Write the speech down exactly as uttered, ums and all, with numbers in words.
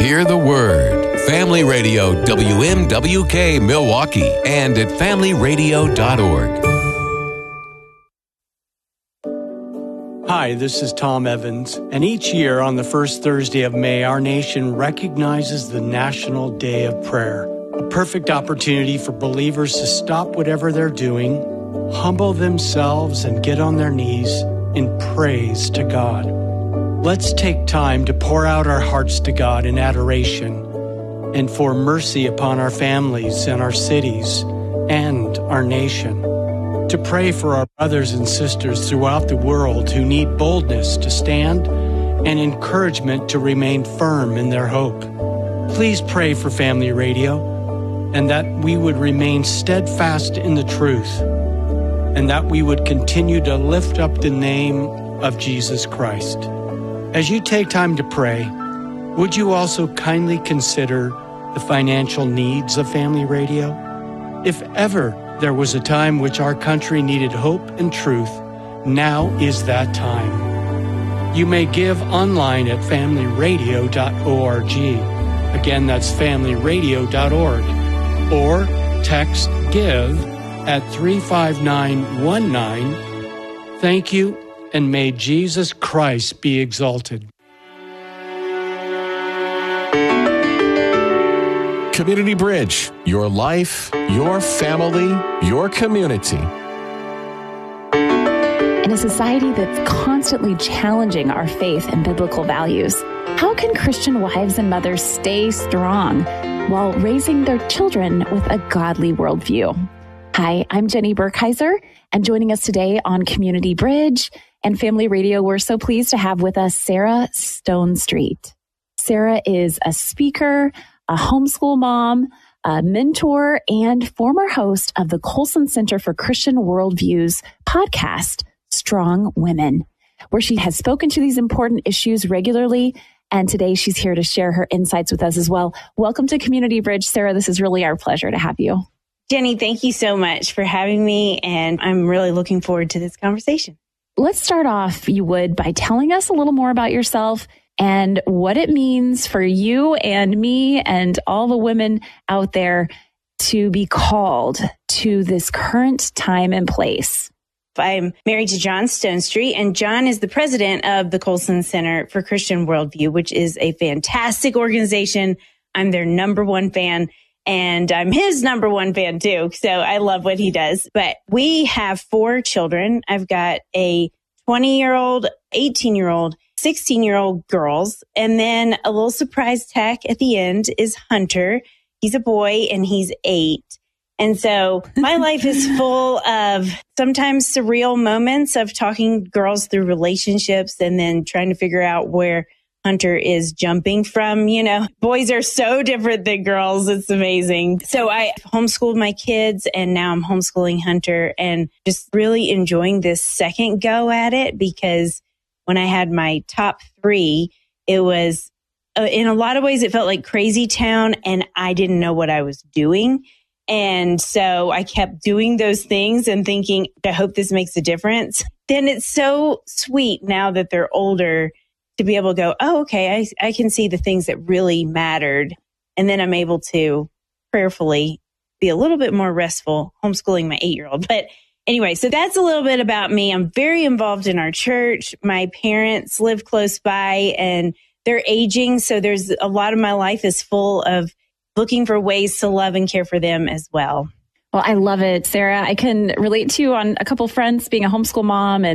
Hear the Word. Family Radio W M W K Milwaukee and at family radio dot org. Hi, this is Tom Evans, and each year on the first Thursday of May, our nation recognizes the National Day of Prayer, a perfect opportunity for believers to stop whatever they're doing, humble themselves, and get on their knees in praise to God. Let's take time to pour out our hearts to God in adoration and for mercy upon our families and our cities and our nation. To pray for our brothers and sisters throughout the world who need boldness to stand and encouragement to remain firm in their hope. Please pray for Family Radio and that we would remain steadfast in the truth and that we would continue to lift up the name of Jesus Christ. As you take time to pray, would you also kindly consider the financial needs of Family Radio? If ever there was a time which our country needed hope and truth, now is that time. You may give online at family radio dot org. Again, that's family radio dot org. Or text GIVE at three five nine one nine. Thank you, and may Jesus Christ be exalted. Community Bridge, your life, your family, your community. In a society that's constantly challenging our faith and biblical values, how can Christian wives and mothers stay strong while raising their children with a godly worldview? Hi, I'm Jenny Burkheiser, and joining us today on Community Bridge and Family Radio, we're so pleased to have with us Sarah Stonestreet. Sarah is a speaker, a homeschool mom, a mentor, and former host of the Colson Center for Christian Worldviews podcast, Strong Women, where she has spoken to these important issues regularly. And today she's here to share her insights with us as well. Welcome to Community Bridge, Sarah. This is really our pleasure to have you. Jenny, thank you so much for having me. And I'm really looking forward to this conversation. Let's start off, you would, by telling us a little more about yourself and what it means for you and me and all the women out there to be called to this current time and place. I'm married to John Stonestreet, and John is the president of the Colson Center for Christian Worldview, which is a fantastic organization. I'm their number one fan, and I'm his number one fan too. So I love what he does. But we have four children. I've got a twenty-year-old, eighteen-year-old, sixteen-year-old girls. And then a little surprise tech at the end is Hunter. He's a boy and he's eight. And so my life is full of sometimes surreal moments of talking girls through relationships and then trying to figure out where Hunter is jumping from. You know, boys are so different than girls. It's amazing. So I homeschooled my kids and now I'm homeschooling Hunter and just really enjoying this second go at it, because when I had my top three, it was uh, in a lot of ways, it felt like crazy town and I didn't know what I was doing. And so I kept doing those things and thinking, I hope this makes a difference. Then it's so sweet now that they're older to be able to go, oh, okay, I, I can see the things that really mattered. And then I'm able to prayerfully be a little bit more restful homeschooling my eight-year-old. But anyway, so that's a little bit about me. I'm very involved in our church. My parents live close by and they're aging. So there's a lot of my life is full of looking for ways to love and care for them as well. Well, I love it, Sarah. I can relate to you on a couple fronts, being a homeschool mom and